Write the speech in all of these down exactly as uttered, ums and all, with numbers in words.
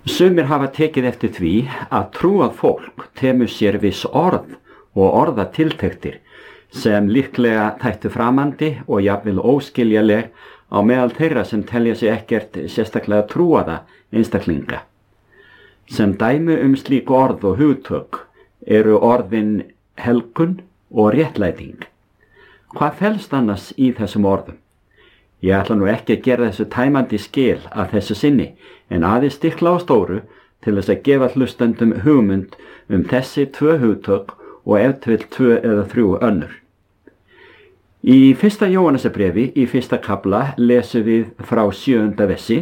Sumir hafa tekið eftir því að trúað fólk temur sér viss orð og orðatiltektir sem líklega þættu framandi og jafnvel óskiljaleg á meðal þeirra sem telja sig ekkert sérstaklega trúaða einstaklinga. Sem dæmi um slík orð og hugtök eru orðin helgun og réttlæting. Hvað felst annars í þessum orðum? Ég ætla nú ekki að gera þessu tæmandi skil að þessu sinni, en aðeins stikla á stóru til þess að gefa hlustendum hugmynd um þessi tvö hugtök og ef til tvö eða þrjú önnur. Í fyrsta Jóhannesarbréfi í fyrsta kafla lesum við frá sjöunda versi: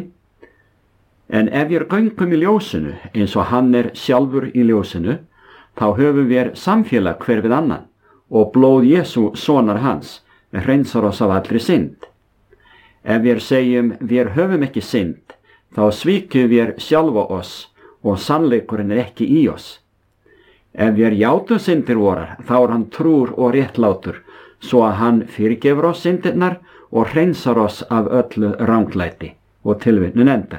En ef við göngum í ljósinu eins og hann er sjálfur í ljósinu, þá höfum við samfélag hver við annan og blóð Jesú sonar hans hreinsar oss af allri synd. Ef við segjum við höfum ekki synd, þá svíkjum við sjálfa oss og sannleikurinn er ekki í oss. Ef við játum syndir vorar, þá er hann trúr og réttlátur, svo að hann fyrirgefur oss syndirnar og hreinsar oss af öllu ranglæti, og tilvitnun endar.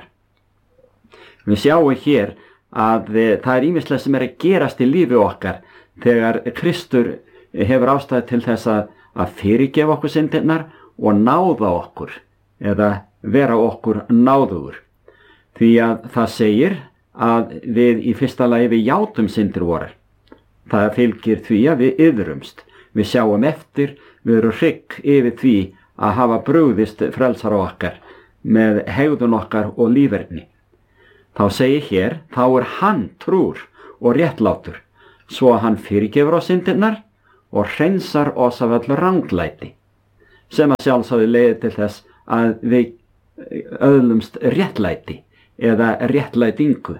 Við sjáum hér að það er ýmislegt sem er að gerast í lífi okkar þegar Kristur hefur ástæðu til þess að, að fyrirgefa okkur syndirnar og náða okkur, eða vera okkur náðugur. Því að það segir að við í fyrsta lagi við játum syndir vorar. Það fylgir því að við iðrumst. Við sjáum eftir, við erum hrygg yfir því að hafa brugðist frelsara okkar með hegðun okkar og líferni. Þá segir hér, þá er hann trúr og réttlátur, svo að hann fyrirgefur oss syndirnar og hreinsar oss af öllu ranglæti, sem að sjálfsagði leiði til þess að við öðlumst réttlæti eða réttlætingu.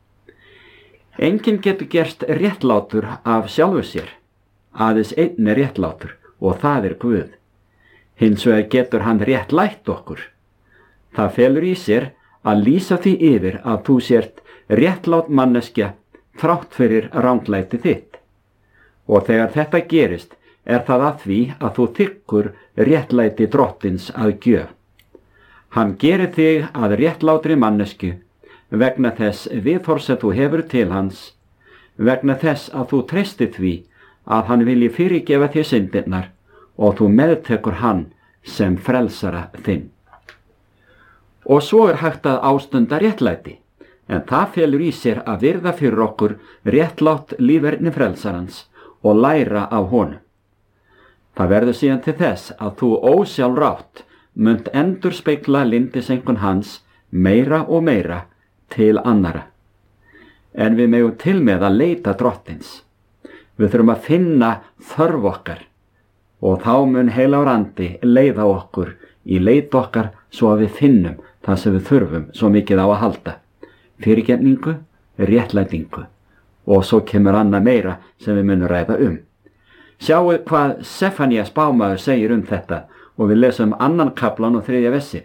Enginn getur gerst réttlátur af sjálfu sér, aðeins einn er réttlátur og það er Guð. Hins vegar getur hann réttlætt okkur. Það felur í sér að lýsa því yfir að þú sért réttlátt manneskja þrátt fyrir ranglæti þitt. Og þegar þetta gerist er það að því að þú þiggur réttlæti drottins að gjöf. Hann gerir þig að réttlátri mannesku vegna þess viðhorfs sem þú hefur til hans, vegna þess að þú treystir því að hann vilji fyrirgefa þér syndirnar og þú meðtekur hann sem frelsara þinn. Og svo er hægt að ástunda réttlæti, en það felur í sér að virða fyrir okkur réttlátt líferni frelsarans og læra af honum. Það verður síðan til þess að þú ósjálfrátt munt endurspegla lyndiseinkunn hans meira og meira til annara. En við megum til með að leita drottins. Við þurfum að finna þörf okkar og þá mun heilagur andi leiða okkur í leit okkar svo að við finnum það sem við þurfum svo mikið á að halda. Fyrirgefningu, réttlætingu og svo kemur annað meira sem við munum ræða um. Sjáu hvað Sefanías spámaður segir um þetta og við lesum annan kaflan og þriðja versi.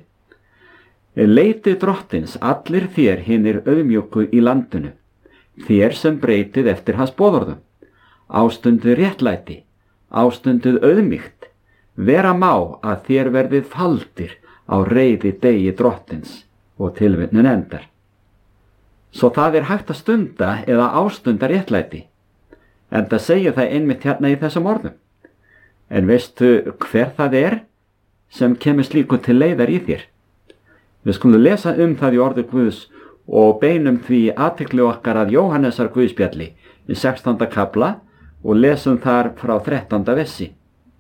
Leitið drottins allir þér hinir auðmjúku í landinu, þér sem breytið eftir hans boðorðum. Ástundið réttlæti, ástundið auðmýkt, vera má að þér verðið faldir á reiði degi drottins, og tilvitnun endar. Svo það er hægt að stunda eða ástunda réttlæti, en það segja það einmitt hérna í þessum orðum. En veistu hver það er sem kemur slíku til leiðar í þér? Við skulum lesa um það í orði Guðs og beinum því athygli okkar að Jóhannesar Guðspjalli í sextánda kafla og lesum þar frá þrettánda versi.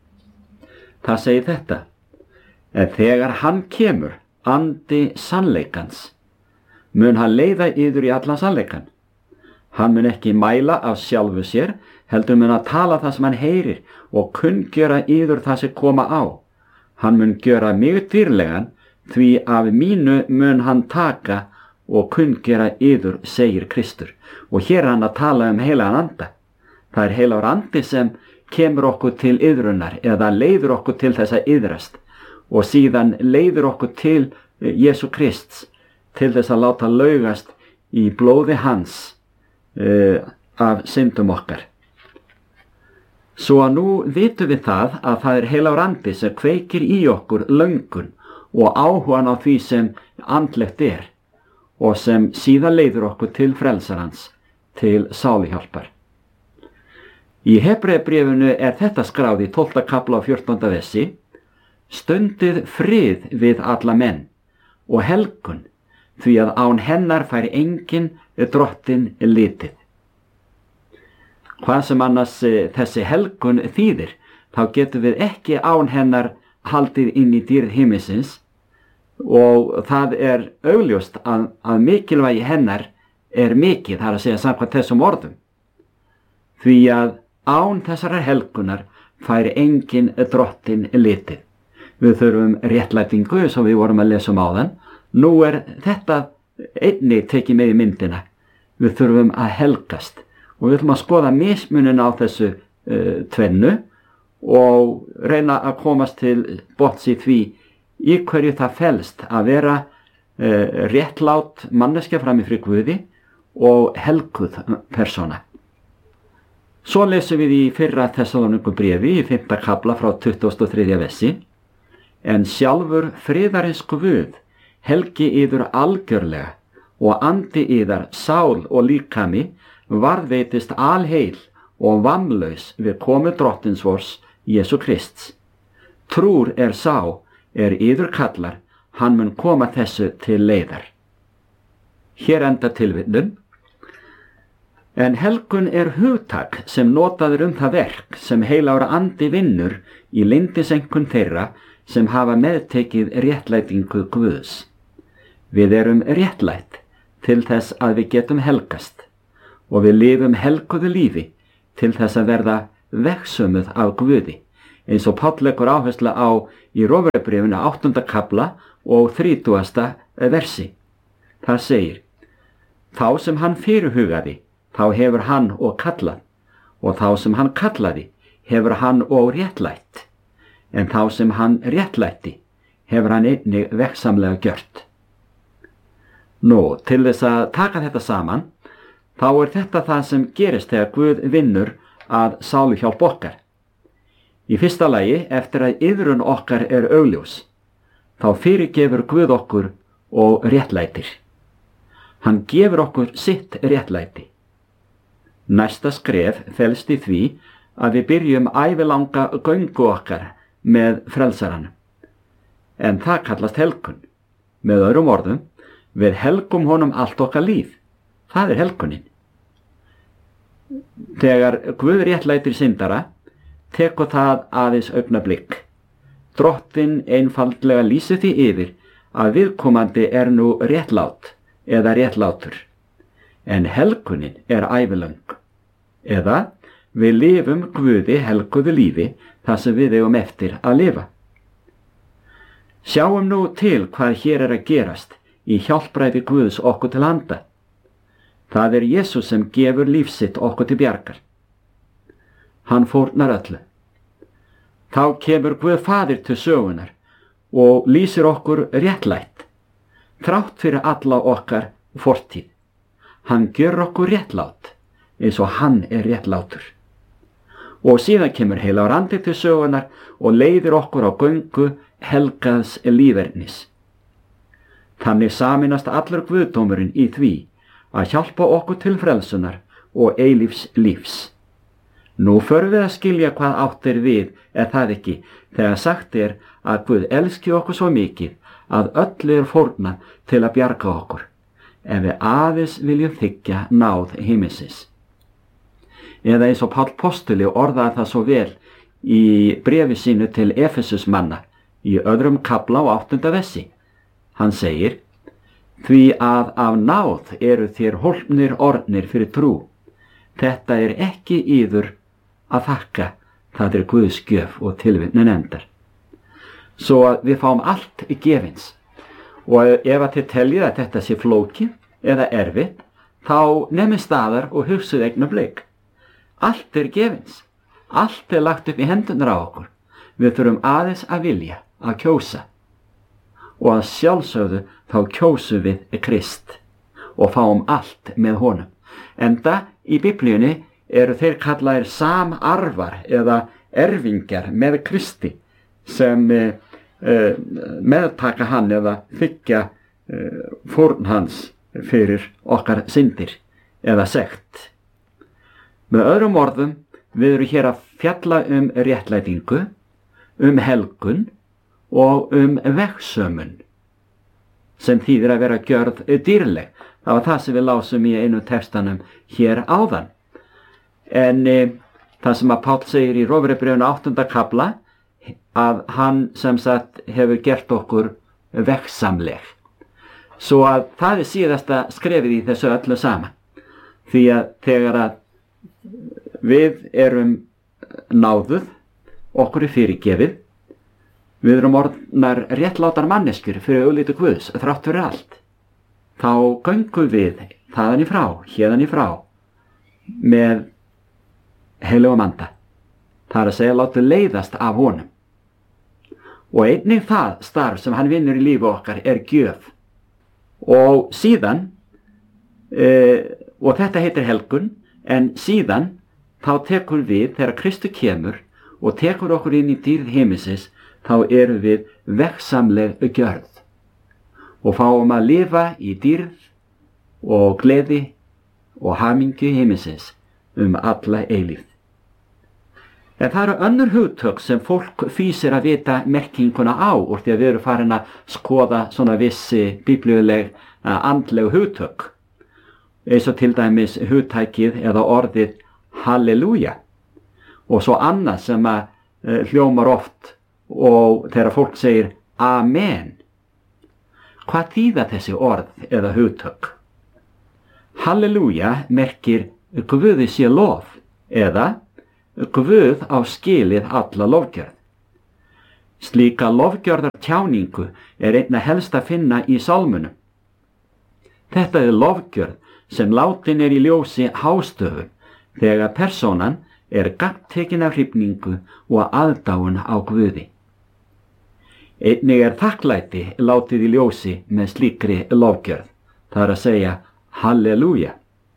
Það segir þetta: En þegar hann kemur, andi sannleikans, mun hann leiða yður í allan sannleikan. Hann mun ekki mæla af sjálfu sér, heldur mun að tala það sem hann heyrir og kunngjöra yður það sem koma á. Hann mun gjöra mig dýrlegan, því af mínu mun hann taka og kunngjöra yður, segir Kristur. Og hér er hann að tala um heilagan anda. Það er heilagur andi sem kemur okkur til iðrunar eða leiður okkur til þess að iðrast og síðan leiður okkur til Jesú Krists til þess að láta laugast í blóði hans uh, af syndum okkar. Svo að nú vitum við það að það er heilagur andi sem kveikir í okkur löngun og áhugan á því sem andlegt er og sem síðan leiður okkur til frelsarans, til sáluhjálpar. Í Hebreabréfinu er þetta skráð í tólfta kafla og fjórtánda versi: Stundið frið við alla menn og helgun, því að án hennar fær enginn drottin litið. Hvað sem annars þessi helgun þýðir, þá getum við ekki án hennar haldið inn í dýrð himinsins, og það er augljóst að, að mikilvægi hennar er mikið, það er að segja samkvæmt þessum orðum. Því að án þessarar helgunar fær enginn drottin litið. Við þurfum réttlætingu, eins og við vorum að lesa um áðan. Nú er þetta einnig tekið með í myndina. Við þurfum að helgast og við ætlum að skoða mismunin á þessu uh, tvennu og reyna að komast til botns í því í hverju það felst að vera uh, réttlát manneskja frammi fyrir Guði og helguð persóna. Svo lesum við í fyrra Þessalóníkubréfi í fimmta kafla frá tuttugasta og þriðja versi: En sjálfur friðarins Guð helgi yður algjörlega og andi yðar, sál og líkami varðveitist alheil og vammlaus við komu drottins vors Jesú Krists. Trúr er sá er yður kallar, hann mun koma þessu til leiðar. Hér enda tilvitnun. En helgun er hugtak sem notaður um það verk sem heilagur andi vinnur í leyndiseinkun þeirra sem hafa meðtekið réttlætingu Guðs. Við erum réttlætt til þess að við getum helgast og við lifum helguðu lífi til þess að verða vegsumuð af Guði, eins og Páll leggur áherslu á í Rómarbréfinu áttunda kafla og þrítugasta versi. Það segir: Þá sem hann fyrirhugaði, þá hefur hann og kallað, og þá sem hann kallaði, hefur hann og réttlætt, en þá sem hann réttlætti, hefur hann einnig vegsamlega gjört. Nú, til þess að taka þetta saman, þá er þetta það sem gerist þegar Guð vinnur að sáluhjálp okkar. Í fyrsta lagi, eftir að iðrun okkar er augljós, þá fyrirgefur Guð okkur og réttlætir. Hann gefur okkur sitt réttlæti. Næsta skref felst í því að við byrjum ævilanga göngu okkar með frelsaranum. En það kallast helgun. Með öðrum orðum, við helgum honum allt okkar líf. Það er helgunin. Þegar Guð réttlætir syndara, tekur það aðeins augnablik. Drottinn einfaldlega lýsir því yfir að viðkomandi er nú réttlát eða réttlátur. En helgunin er ævilöng. Eða við lifum Guði helguðu lífi þar sem við eigum eftir að lifa. Sjáum nú til hvað hér er að gerast í hjálpræði Guðs okkur til handa. Það er Jesús sem gefur lífsitt okkur til bjargar. Hann fórnar öllu. Þá kemur Guð Faðir til sögunar og lýsir okkur réttlætt, þrátt fyrir alla okkar fortíð. Hann gjör okkur réttlát, eins og hann er réttlátur. Og síðan kemur heilagur andi til sögunar og leiðir okkur á göngu helgaðs lífernis. Þannig sameinast allur guðdómurinn í því að hjálpa okkur til frelsunar og eilífs lífs. Nú förum við að skilja hvað átt er við, er það ekki, þegar sagt er að Guð elski okkur svo mikið að öllu er fórnað til að bjarga okkur, ef við aðeins viljum þiggja náð himinsins. Eða eins og Páll postuli orðaði það svo vel í bréfi sínu til Efesus manna í öðrum kafla og áttunda versi. Hann segir: Því að af náð eru þér hólpnir orðnir fyrir trú. Þetta er ekki yður að þakka, það er Guðs gjöf og tilvitnun endar. Svo að við fáum allt í gefins. Og ef að þið teljið að þetta sé flókið eða erfitt, þá nefnir staðar og hugsuð augnablik. Allt er gefins. Allt er lagt upp í hendunar á okkur. Við þurfum aðeins að vilja, að kjósa. Og að sjálfsögðu þá kjósum við Krist og fáum allt með honum. Enda í Biblíunni eru þeir kallaðir samarfar eða erfingjar með Kristi sem uh, meðtaka hann eða þiggja uh, fórn hans fyrir okkar syndir eða sekt. Með öðrum orðum, við erum hér að fjalla um réttlætingu, um helgun og um vegsömun, sem þýðir að vera gjörð dýrleg. Það var það sem við lásum í einu textanum hér áðan. En e, það sem að Páll segir í Rómarbréfinu áttunda kafla, að hann sem sagt hefur gert okkur vegsamleg. Svo að það er síðasta skrefið í þessu öllu saman. Því að þegar að við erum náðuð, okkur er fyrirgefið, við erum orðnar réttlátar manneskjur fyrir augliti Guðs, þrátt fyrir allt. Þá göngum við þaðan í frá, héðan í frá, með heilögum anda. Það er að segja, látu leiðast af honum. Og einnig það starf sem hann vinnur í lífi okkar er gjöf. Og síðan, e, og þetta heitir helgun, en síðan þá tekur við, þegar Kristur kemur og tekur okkur inn í dýrð himinsins, þá erum við vegsamleg gjörð og fáum að lifa í dýrð og gleði og hamingju himinsins um alla eilífð. En það eru önnur hugtök sem fólk fýsir að vita merkinguna á úr því að við erum farin að skoða svona vissi biblíuleg andleg hugtök, eins og til dæmis hugtækið eða orðið halleluja, og svo annað sem að uh, hljómar oft og þegar fólk segir amen. Hvað þýða þessi orð eða hugtök? Halleluja merkir Guði sé lof eða Guð á skilið alla lofgjörð. Slíka lofgjörðar tjáningu er einna helst að finna í sálmunum. Þetta er lofgjörð sem látin er í ljósi hástöfu þegar persónan er gagntekin af hrifningu og aðdáun á Guði. Einnig er þakklæti látið í ljósi með slíkri lofgjörð, það er að segja halleluja.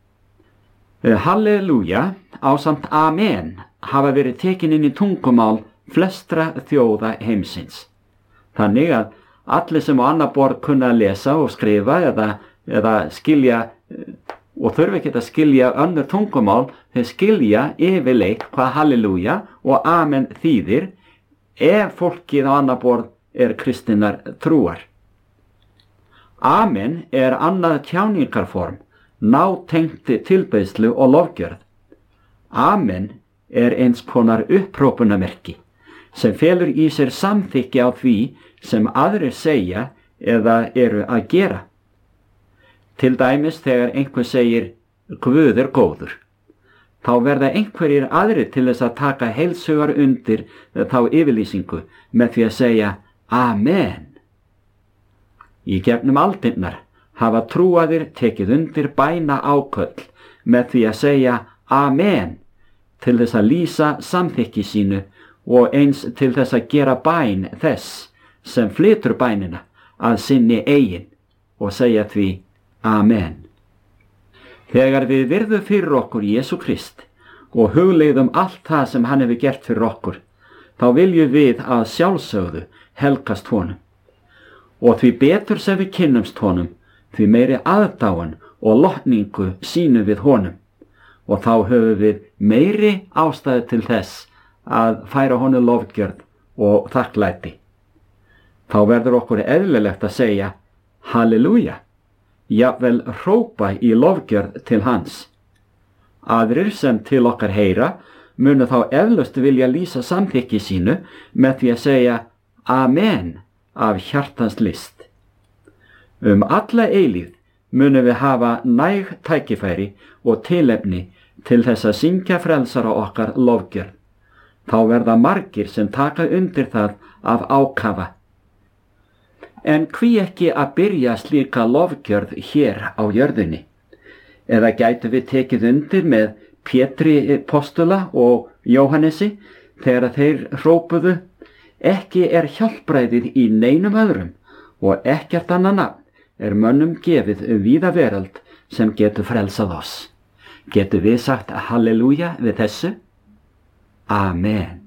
Halleluja ásamt amen hafa verið tekin inn í tungumál flestra þjóða heimsins. Þannig að allir sem á annað borð kunna að lesa og skrifa eða, eða skilja og þurfi ekki að skilja önnur tungumál, þeir skilja yfirleitt hvað halleluja og amen þýðir ef fólkið á annað borð er kristinnar trúar. Amen er annað tjáningarform, nátengt tilbeiðslu og lofgjörð. Amen er eins konar upphrópunarmerki sem felur í sér samþykki á því sem aðrir segja eða eru að gera. Til dæmis þegar einhver segir Guð er góður, þá verða einhverjir aðrir til þess að taka heilshugar undir þá yfirlýsingu með því að segja amen. Í gegnum aldirnar hafa trúaðir tekið undir bæna áköll með því að segja amen til þess að lýsa samþykki sínu og eins til þess að gera bæn þess sem flytur bænina að sinni eigin og segja því amen. Þegar við virðum fyrir okkur Jesú Krist og hugleiðum allt það sem hann hefur gert fyrir okkur, þá viljum við að sjálfsögðu helgast honum. Og því betur sem við kynnumst honum, því meiri aðdáun og lotningu sýnum við honum. Og þá höfum við meiri ástæðu til þess að færa honum lofgjörð og þakklæti. Þá verður okkur eðlilegt að segja halleluja, jafnvel hrópa í lofgjörð til hans. Aðrir sem til okkar heyra munu þá eflaust vilja lýsa samþykki sínu með því að segja amen af hjartans list. Um alla eilífð munum við hafa næg tækifæri og tilefni til þess að syngja frelsara okkar lofgjörð. Þá verða margir sem taka undir það af ákafa. En hví ekki að byrja slíka lofgjörð hér á jörðinni? Eða gætu við tekið undir með Pétri postula og Jóhannesi þegar þeir hrópuðu ekki er hjálpræðið í neinum öðrum og ekkert annað nafn er mönnum gefið um víða veröld sem getur frelsað oss. Getur við sagt halleluja við þessu? Amen.